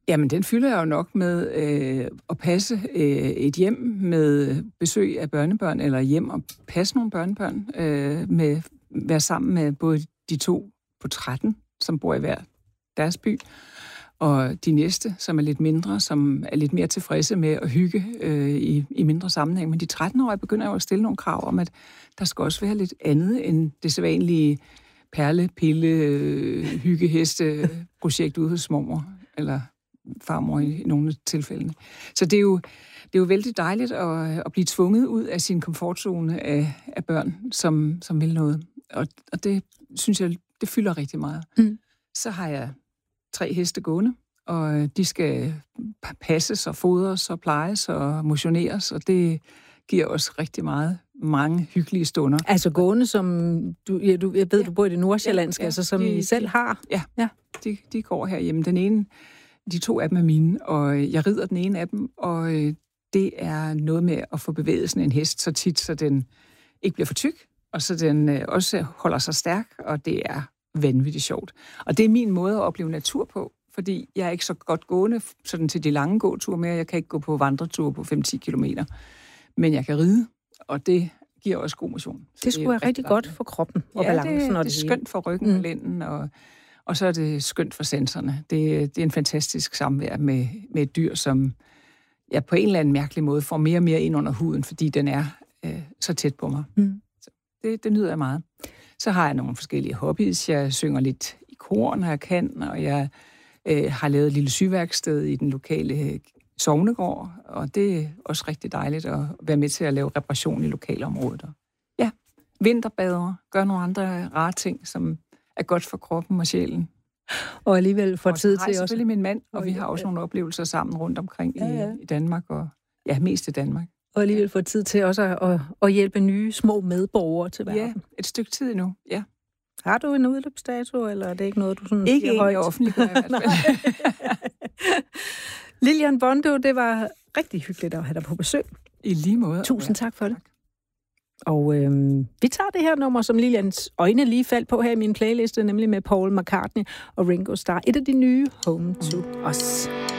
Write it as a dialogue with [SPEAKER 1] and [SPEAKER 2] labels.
[SPEAKER 1] Jamen, den fylder jeg jo nok med at passe et hjem med besøg af børnebørn, eller hjem og passe nogle børnebørn, med være sammen med både de 2 på 13, som bor i hver deres by, og de næste, som er lidt mindre, som er lidt mere tilfredse med at hygge i mindre sammenhæng. Men de 13-årige begynder jo at stille nogle krav om, at der skal også være lidt andet end det sædvanlige perle, pille, hyggeheste-projekt ude hos mormor, eller farmor i nogle af tilfældene. Så det er jo vældig dejligt at blive tvunget ud af sin komfortzone af børn, som vil noget. Og det synes jeg, det fylder rigtig meget. Mm. Så har jeg 3 heste gående, og de skal passes og fodres og plejes og motioneres, og det giver også rigtig mange hyggelige stunder.
[SPEAKER 2] Altså gående, som jeg ved, du bor i det nordsjællandske, altså som I selv har?
[SPEAKER 1] Ja. De går herhjemme. De 2 af dem er mine, og jeg rider den ene af dem, og det er noget med at få bevæget sådan en hest så tit, så den ikke bliver for tyk, og så den også holder sig stærk, og det er vanvittigt sjovt. Og det er min måde at opleve natur på, fordi jeg er ikke så godt gående sådan til de lange gåture mere. Jeg kan ikke gå på vandreture på 5-10 kilometer, men jeg kan ride, og det giver også god motion.
[SPEAKER 2] Det skulle være rigtig godt for kroppen og balancen.
[SPEAKER 1] Det er skønt for ryggen og lænden, og så er det skønt for sensorerne. Det er en fantastisk samvær med et dyr, som jeg på en eller anden mærkelig måde får mere og mere ind under huden, fordi den er så tæt på mig. Mm. Så det nyder jeg meget. Så har jeg nogle forskellige hobbies. Jeg synger lidt i kor, når jeg kan, og jeg har lavet et lille syværksted i den lokale sognegård, og det er også rigtig dejligt at være med til at lave reparation i lokalområdet. Ja, vinterbader, gør nogle andre rare ting, som er godt for kroppen og sjælen.
[SPEAKER 2] Og alligevel får tid til også.
[SPEAKER 1] Selvfølgelig min mand, og vi har også nogle oplevelser sammen rundt omkring i Danmark, og mest i Danmark.
[SPEAKER 2] Og alligevel får tid til også at hjælpe nye små medborgere til verden.
[SPEAKER 1] Ja, et stykke tid endnu, ja.
[SPEAKER 2] Har du en udløbsdato, eller er det ikke noget, du sådan
[SPEAKER 1] ikke siger højt? Ikke offentliggør i hvert fald.
[SPEAKER 2] Lilian Bondo, det var rigtig hyggeligt at have dig på besøg.
[SPEAKER 1] I lige måde.
[SPEAKER 2] Tusind tak for det. Og vi tager det her nummer, som Lilians øjne lige faldt på her i min playliste, nemlig med Paul McCartney og Ringo Starr. Et af de nye, Home to Us.